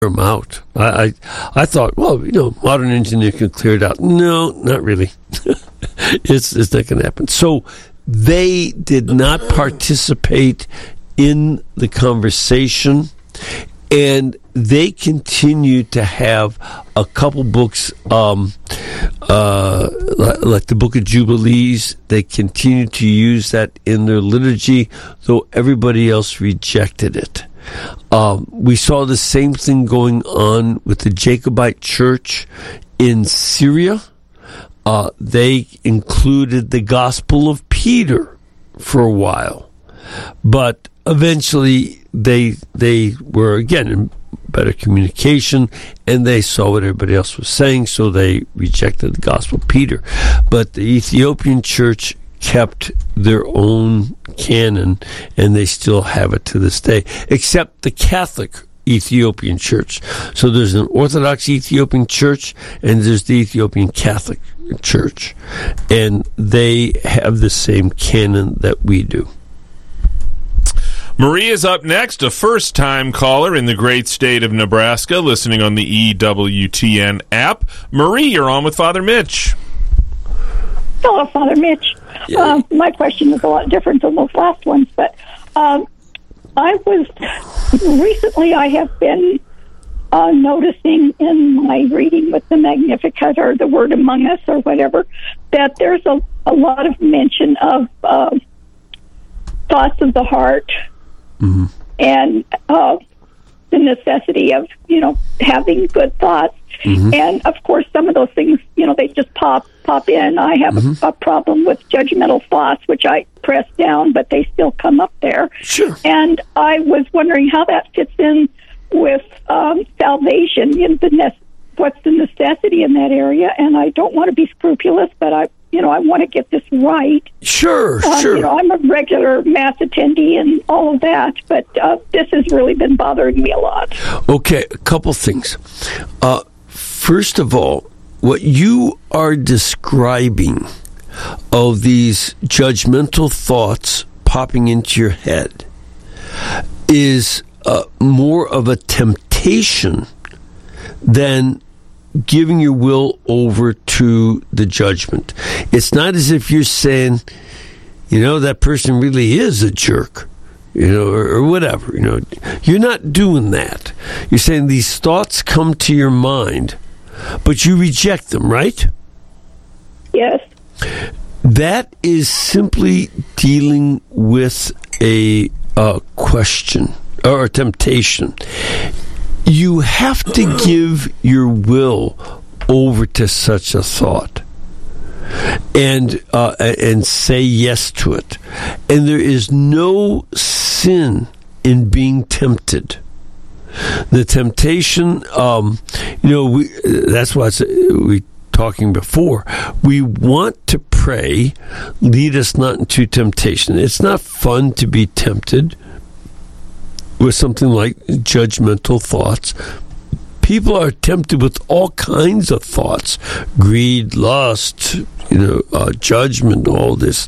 them out. I thought, well, modern engineering can clear it out. No, not really. It's not going to happen. So they did not participate in the conversation, and they continue to have a couple books, like the Book of Jubilees. They continue to use that in their liturgy, though everybody else rejected it. We saw the same thing going on with the Jacobite church in Syria. They included the Gospel of Peter for a while, but eventually they were again in better communication, and they saw what everybody else was saying, so they rejected the Gospel of Peter. But the Ethiopian church kept their own canon, and they still have it to this day, except the Catholic Ethiopian church. So there's an Orthodox Ethiopian church, and there's the Ethiopian Catholic church, and they have the same canon that we do. Marie is up next, a first-time caller in the great state of Nebraska, listening on the EWTN app. Marie, you're on with Father Mitch. Hello, Father Mitch. Yeah. My question is a lot different than those last ones, but I have been noticing in my reading with the Magnificat or the Word Among Us or whatever, that there's a lot of mention of thoughts of the heart, mm-hmm. and the necessity of, having good thoughts. Mm-hmm. And, of course, some of those things, they just pop in. I have mm-hmm. a problem with judgmental thoughts, which I press down, but they still come up there. Sure. And I was wondering how that fits in with salvation, what's the necessity in that area. And I don't want to be scrupulous, but I want to get this right. Sure. I'm a regular Mass attendee and all of that, but this has really been bothering me a lot. Okay, a couple things. First of all, what you are describing of these judgmental thoughts popping into your head is more of a temptation than giving your will over to the judgment. It's not as if you're saying, that person really is a jerk, or whatever. You're not doing that. You're saying these thoughts come to your mind, but you reject them, right? Yes. That is simply dealing with a question or a temptation. You have to give your will over to such a thought and say yes to it. And there is no sin in being tempted. The temptation, that's what we talking before. We want to pray, lead us not into temptation. It's not fun to be tempted with something like judgmental thoughts. People are tempted with all kinds of thoughts: greed, lust, judgment, all this.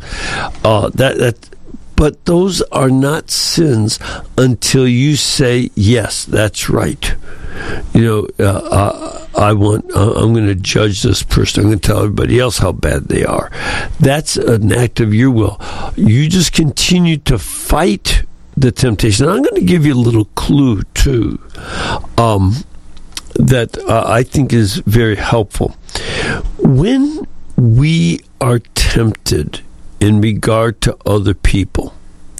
But those are not sins until you say, yes, that's right. I'm going to judge this person. I'm going to tell everybody else how bad they are. That's an act of your will. You just continue to fight the temptation. I'm going to give you a little clue, too, that I think is very helpful. When we are tempted in regard to other people,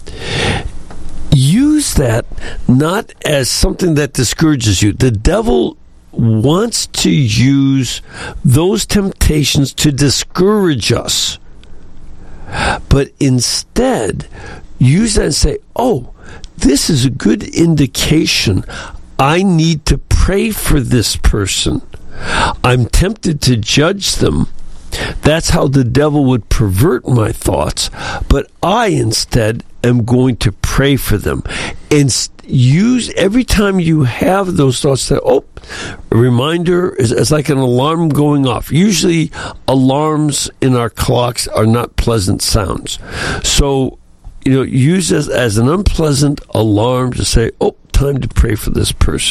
use that not as something that discourages you. The devil wants to use those temptations to discourage us, but instead use that and say, this is a good indication. I need to pray for this person. I'm tempted to judge them. That's how the devil would pervert my thoughts. But I instead am going to pray for them. And use every time you have those thoughts that, a reminder is like an alarm going off. Usually alarms in our clocks are not pleasant sounds. So, use it as an unpleasant alarm to say, time to pray for this person.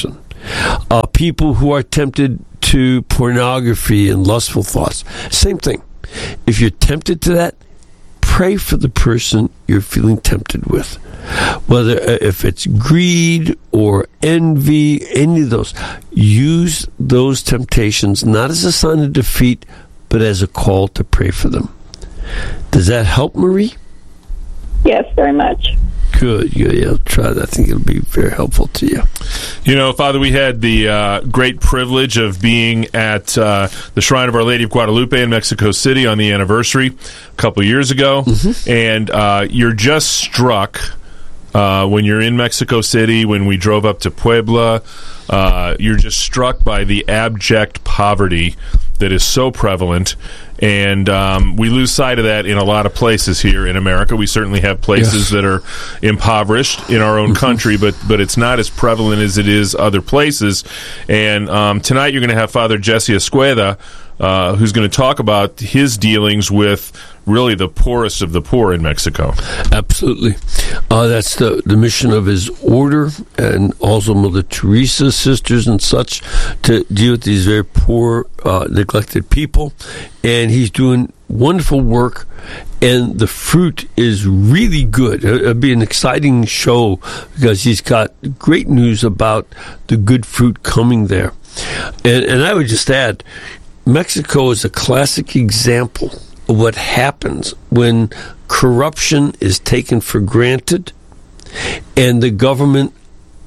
People who are tempted to pornography and lustful thoughts, same thing. If you're tempted to that, pray for the person you're feeling tempted with. Whether if it's greed or envy, any of those, use those temptations not as a sign of defeat, but as a call to pray for them. Does that help, Marie? Yes, very much. Good. Yeah, I'll try that. I think it'll be very helpful to you. You know, Father, we had the great privilege of being at the Shrine of Our Lady of Guadalupe in Mexico City on the anniversary a couple of years ago. And you're just struck when you're in Mexico City, when we drove up to Puebla, you're just struck by the abject poverty that is so prevalent. And we lose sight of that in a lot of places here in America. We certainly have places that are impoverished in our own country, but it's not as prevalent as it is other places. And tonight you're going to have Father Jesse Escueda, who's going to talk about his dealings with really the poorest of the poor in Mexico. Absolutely. That's the mission of his order, and also Mother Teresa's sisters and such, to deal with these very poor, neglected people. And he's doing wonderful work, and the fruit is really good. It'll be an exciting show because he's got great news about the good fruit coming there. And I would just add, Mexico is a classic example of what happens when corruption is taken for granted and the government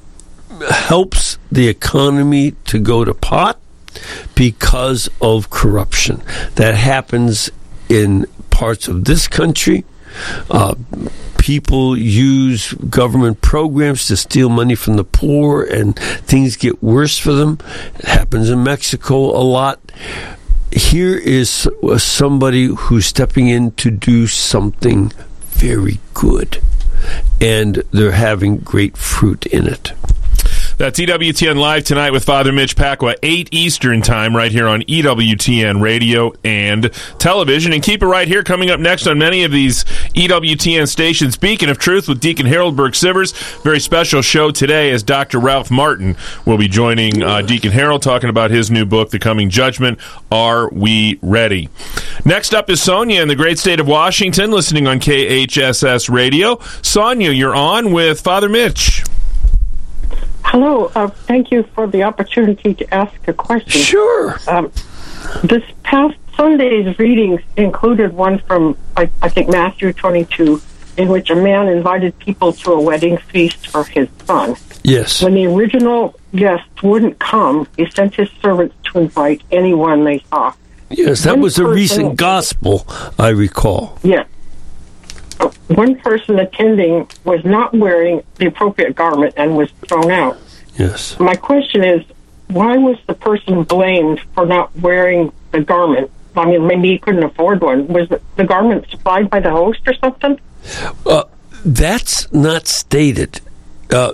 helps the economy to go to pot because of corruption. That happens in parts of this country. People use government programs to steal money from the poor, and things get worse for them. It happens in Mexico a lot. Here is somebody who's stepping in to do something very good, and they're having great fruit in it. That's EWTN Live tonight with Father Mitch Pacwa, 8 Eastern Time, right here on EWTN Radio and Television. And keep it right here. Coming up next on many of these EWTN stations, Beacon of Truth with Deacon Harold Burke-Sivers. Very special show today as Dr. Ralph Martin will be joining Deacon Harold, talking about his new book, The Coming Judgment. Are we ready? Next up is Sonia in the great state of Washington, listening on KHSS Radio. Sonia, you're on with Father Mitch. Hello. Thank you for the opportunity to ask a question. Sure. This past Sunday's readings included one from, I think, Matthew 22, in which a man invited people to a wedding feast for his son. Yes. When the original guests wouldn't come, he sent his servants to invite anyone they saw. Yes, that was a recent gospel, I recall. Yes. One person attending was not wearing the appropriate garment and was thrown out. Yes. My question is, why was the blamed for not wearing the garment? I mean, maybe he couldn't afford one. Was the garment supplied by the host or something? That's not stated. I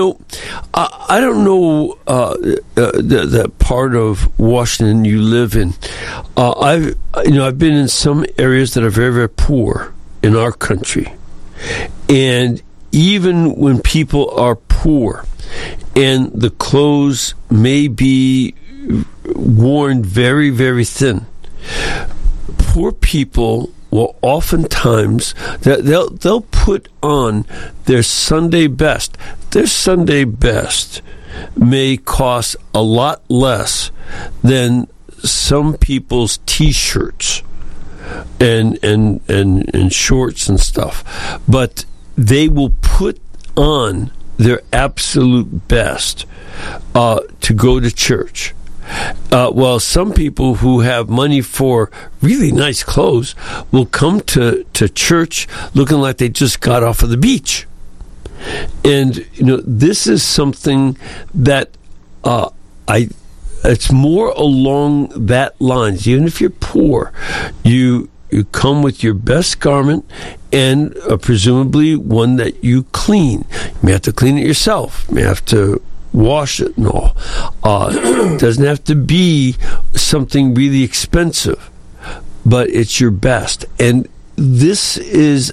don't know the part of Washington you live in. I've been in some areas that are very, very poor in our country, and even when people are poor and the clothes may be worn very, very thin, poor people will oftentimes they'll put on their Sunday best. Their Sunday best may cost a lot less than some people's T-shirts and shorts and stuff, but they will put on their absolute best to go to church. While some people who have money for really nice clothes will come to church looking like they just got off of the beach. And this is something that it's more along that lines. Even if you're poor, you come with your best garment and presumably one that you clean. You may have to clean it yourself. You may have to wash it and all. It doesn't have to be something really expensive, but it's your best. And this is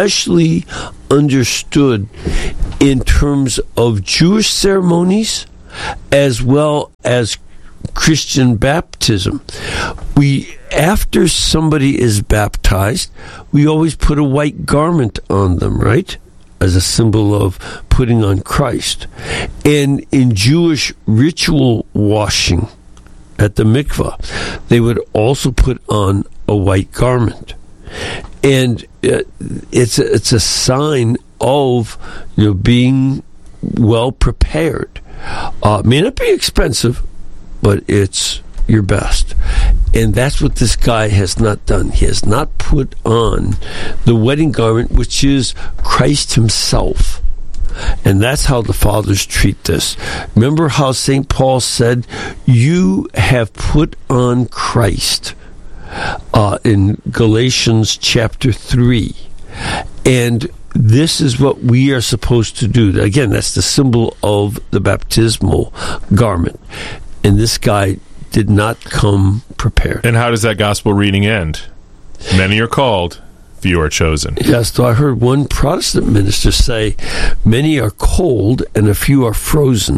especially understood in terms of Jewish ceremonies, as well as Christian baptism. After somebody is baptized, we always put a white garment on them, right? As a symbol of putting on Christ. And in Jewish ritual washing at the mikvah, they would also put on a white garment. And it's a sign of being well prepared. May not be expensive, but it's your best. And that's what this guy has not done. He has not put on the wedding garment, which is Christ himself. And that's how the fathers treat this. Remember how St. Paul said, you have put on Christ in Galatians chapter 3. And this is what we are supposed to do. Again, that's the symbol of the baptismal garment. And this guy did not come prepared. And how does that gospel reading end? Many are called, few are chosen. Yes, though I heard one Protestant minister say, many are cold and a few are frozen.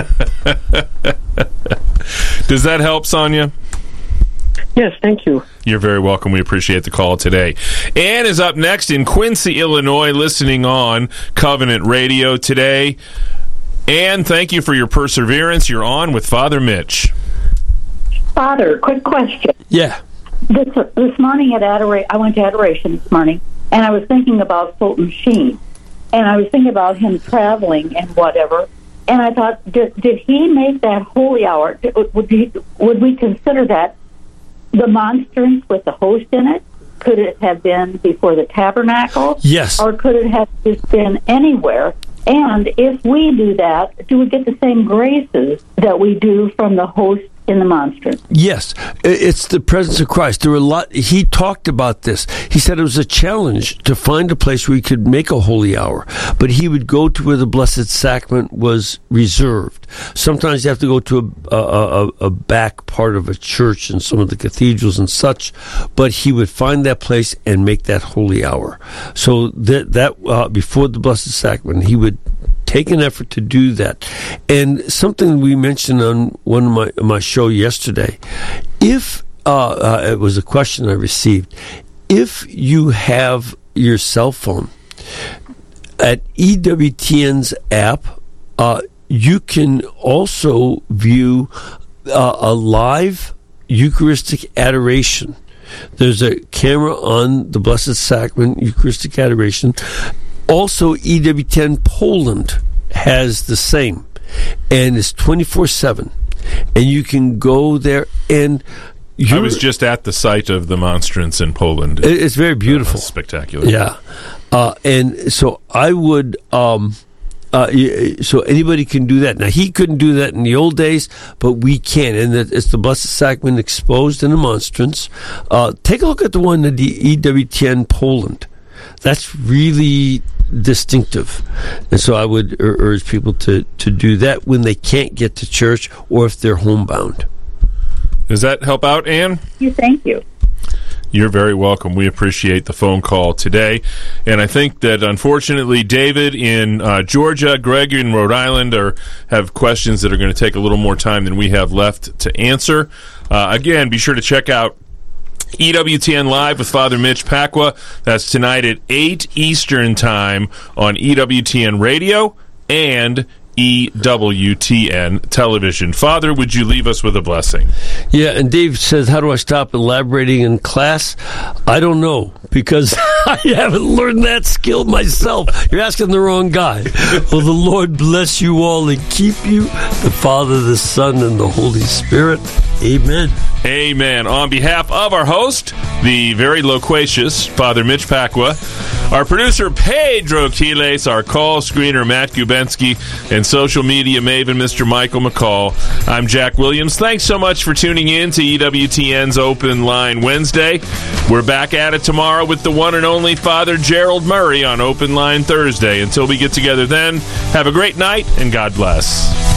Does that help, Sonia? Yes, thank you. You're very welcome. We appreciate the call today. Ann is up next in Quincy, Illinois, listening on Covenant Radio today. Ann, thank you for your perseverance. You're on with Father Mitch. Father, quick question. Yeah. This morning at I went to Adoration this morning, and I was thinking about Fulton Sheen, and I was thinking about him traveling and whatever, and I thought, did he make that holy hour? Would we consider that the monstrance with the host in it? Could it have been before the tabernacle? Yes. Or could it have just been anywhere? And if we do that, do we get the same graces that we do from the host in the monstrance? Yes, it's the presence of Christ. There were a lot. He talked about this. He said it was a challenge to find a place where he could make a holy hour, but he would go to where the Blessed Sacrament was reserved. Sometimes you have to go to a back part of a church in some of the cathedrals and such, but he would find that place and make that holy hour. So that before the Blessed Sacrament, he would take an effort to do that. And something we mentioned on one of my show yesterday, if it was a question I received, if you have your cell phone at EWTN's app, you can also view a live Eucharistic adoration. There's a camera on the Blessed Sacrament Eucharistic adoration. Also, EWTN Poland has the same, and it's 24/7, and you can go there. And I was just at the site of the monstrance in Poland. It's very beautiful, spectacular. Yeah, and so I would. So anybody can do that. Now, he couldn't do that in the old days, but we can. And it's the Blessed Sacrament exposed in the monstrance. Take a look at the one at the EWTN Poland. That's really distinctive. And so I would urge people to do that when they can't get to church or if they're homebound. Does that help out, Ann? Thank you. You're very welcome. We appreciate the phone call today. And I think that, unfortunately, David in Georgia, Greg in Rhode Island have questions that are going to take a little more time than we have left to answer. Again, be sure to check out EWTN Live with Father Mitch Pacwa. That's tonight at 8 Eastern Time on EWTN Radio and EWTN Television. Father, would you leave us with a blessing? Yeah, and Dave says, how do I stop elaborating in class? I don't know, because I haven't learned that skill myself. You're asking the wrong guy. Well, the Lord bless you all and keep you, the Father, the Son, and the Holy Spirit. Amen. Amen. On behalf of our host, the very loquacious Father Mitch Pacwa, our producer Pedro Quiles, our call screener Matt Gubensky, and social media maven Mr. Michael McCall, I'm Jack Williams. Thanks so much for tuning in to EWTN's Open Line Wednesday. We're back at it tomorrow with the one and only Father Gerald Murray on Open Line Thursday. Until we get together then, have a great night and God bless.